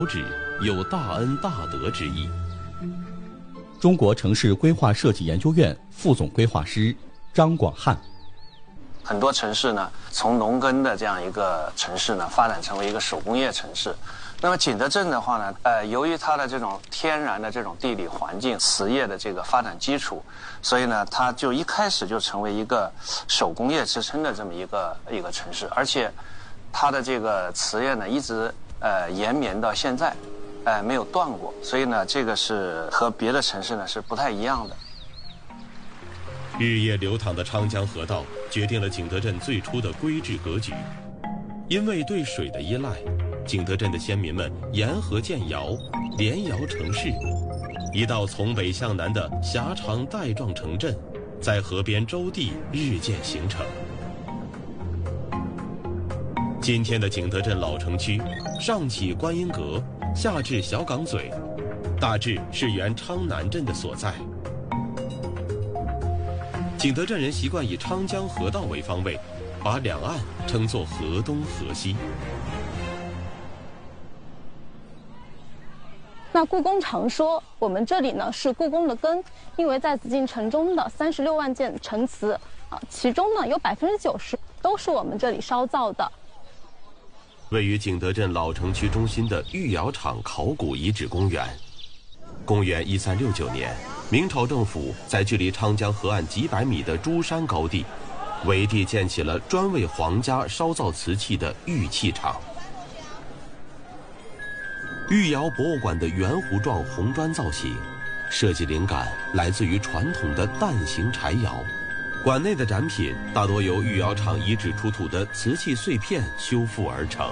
旨，有大恩大德之意。 中国城市规划设计研究院副总规划师张广汉。 很多城市呢，从农耕的这样一个城市呢，发展成为一个手工业城市。那么景德镇的话呢，由于它的这种天然的这种地理环境、瓷业的这个发展基础，所以呢，它就一开始就成为一个手工业之称的这么一个城市，而且它的这个瓷业呢，一直延绵到现在，没有断过，所以呢，这个是和别的城市呢是不太一样的。 日夜流淌的长江河道决定了景德镇最初的规制格局。因为对水的依赖，景德镇的先民们沿河建窑，连窑成市，一道从北向南的狭长带状城镇，在河边洲地日渐形成。今天的景德镇老城区，上起观音阁，下至小港嘴，大致是原昌南镇的所在。景德镇人习惯以昌江河道为方位，把两岸称作河东河西。 那故宫常说，我们这里呢是故宫的根，因为在紫禁城中的36万件陈瓷其中呢有90%都是我们这里烧造的。 位于景德镇老城区中心的御窑厂考古遗址公园，公元1369年，明朝政府在距离昌江河岸几百米的珠山高地，围地建起了专为皇家烧造瓷器的玉器厂。御窑博物馆的圆弧状红砖造型，设计灵感来自于传统的蛋形柴窑。馆内的展品大多由御窑厂遗址出土的瓷器碎片修复而成。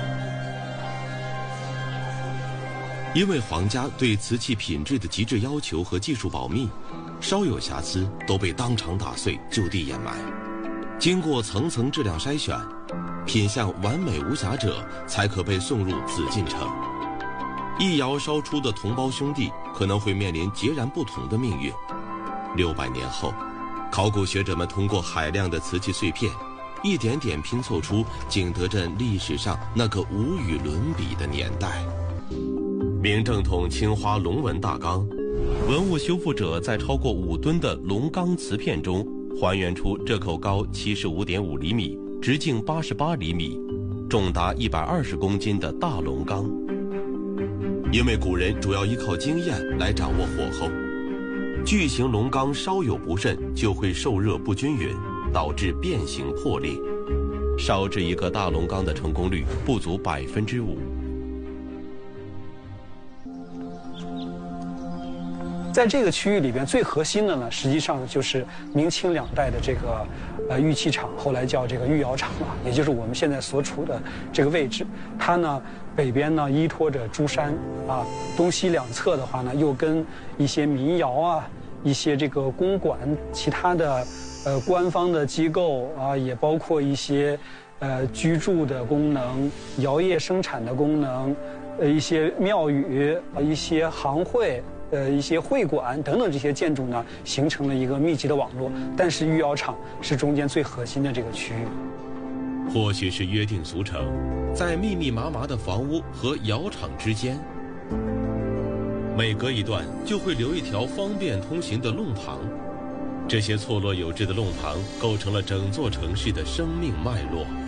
因为皇家对瓷器品质的极致要求和技术保密，稍有瑕疵都被当场打碎，就地掩埋。经过层层质量筛选，品相完美无瑕者才可被送入紫禁城。一窑烧出的同胞兄弟可能会面临截然不同的命运。600年后，考古学者们通过海量的瓷器碎片，一点点拼凑出景德镇历史上那个无与伦比的年代。明正统青花龙纹大缸，文物修复者在超过5吨的龙钢瓷片中，还原出这口高75.5厘米、直径88厘米、重达120公斤的大龙缸。因为古人主要依靠经验来掌握火候，巨型龙缸稍有不慎就会受热不均匀，导致变形破裂。烧制一个大龙缸的成功率不足5%。 在这个区域里边，最核心的呢，实际上就是明清2代的这个玉器厂，后来叫这个御窑厂了，也就是我们现在所处的这个位置。它呢北边呢依托着珠山啊，东西两侧的话呢又跟一些民窑啊、一些这个公馆、其他的官方的机构啊，也包括一些居住的功能、窑业生产的功能，一些庙宇、一些行会。一些会馆等等这些建筑呢，形成了一个密集的网络。但是御窑厂是中间最核心的这个区域。 或许是约定俗成，在密密麻麻的房屋和窑厂之间，每隔一段就会留一条方便通行的弄堂。这些错落有致的弄堂构成了整座城市的生命脉络。